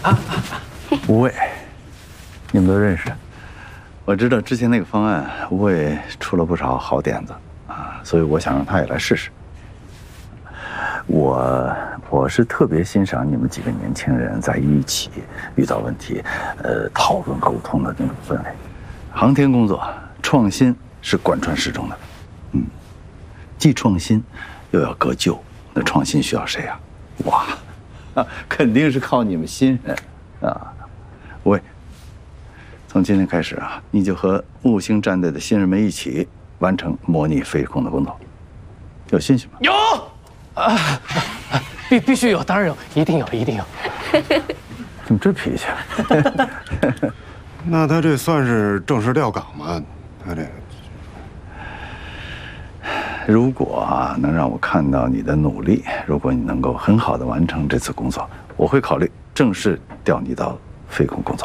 吴伟，你们都认识。我知道之前那个方案，吴伟出了不少好点子啊，所以我想让他也来试试。我是特别欣赏你们几个年轻人在一起遇到问题，讨论沟通的那种氛围。航天工作创新是贯穿始终的，既创新又要革旧，那创新需要谁啊？哇，肯定是靠你们新人啊！喂，从今天开始啊，你就和木星战队的新人们一起完成模拟飞控的工作，有信心吗？ 有啊，必须有，当然有，一定有，一定有。 怎么这脾气？ 那他这算是正式调岗吗？他这个。 如果啊能让我看到你的努力，如果你能够很好的完成这次工作，我会考虑正式调你到飞控工作。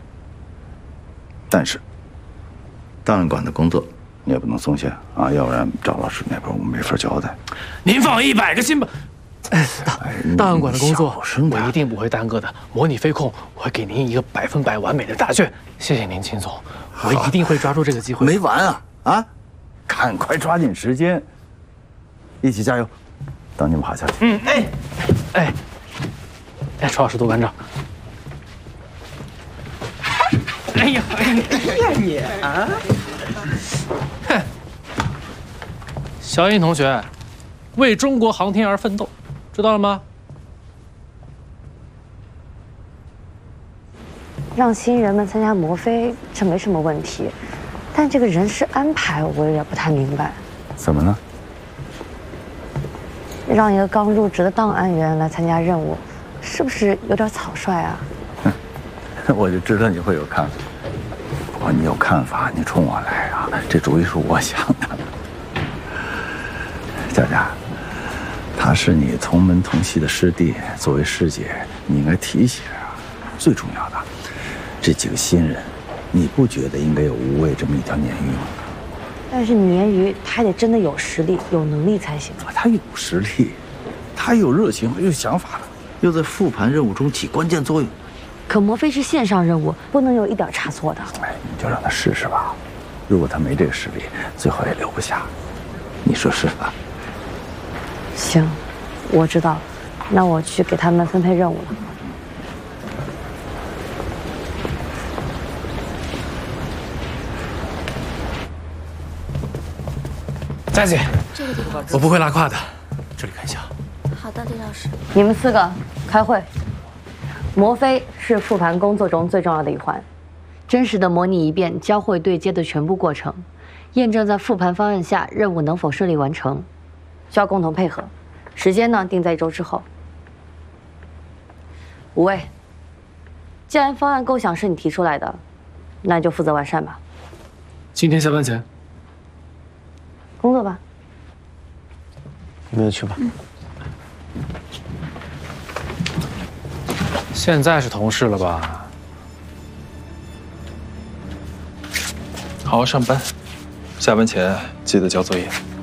但是，档案馆的工作你也不能松懈啊，要不然赵老师那边我没法交代。 您放100个心吧。档案馆的工作我一定不会耽搁的。模拟飞控，我会给您一个100%完美的答卷。谢谢您，秦总，我一定会抓住这个机会。 没完啊啊！赶快抓紧时间，一起加油！等你们好消息。 楚老师多关照。哎呀你啊！哼，小英同学，为中国航天而奋斗，知道了吗？ 让新人们参加模飞，这没什么问题。但这个人事安排我有点不太明白。 怎么呢？ 让一个刚入职的档案员来参加任务，是不是有点草率啊？ 我就知道你会有看法。不过你有看法，你冲我来啊！这主意是我想的。佳佳，他是你同门同系的师弟，作为师姐，你应该提携啊。最重要的，这几个新人。你不觉得应该有吴畏这么一条鲶鱼吗？ 但是鲶鱼他得真的有实力、有能力才行。 他有实力，他有热情，有想法，又在复盘任务中起关键作用。 可魔飞是线上任务，不能有一点差错的。 你就让他试试吧。如果他没这个实力，最后也留不下。你说是吧？ 行，我知道了。那我去给他们分配任务了。 佳姐， 这个地方我不会拉胯的，这里看一下。 好的，李老师。 你们4个开会。模飞是复盘工作中最重要的一环，真实的模拟一遍交会对接的全部过程，验证在复盘方案下任务能否顺利完成，需要共同配合。时间呢定在1周之后。吴畏，既然方案构想是你提出来的，那就负责完善吧。 今天下班前。 工作吧。 你们也去吧。 现在是同事了吧？好好上班，下班前记得交作业。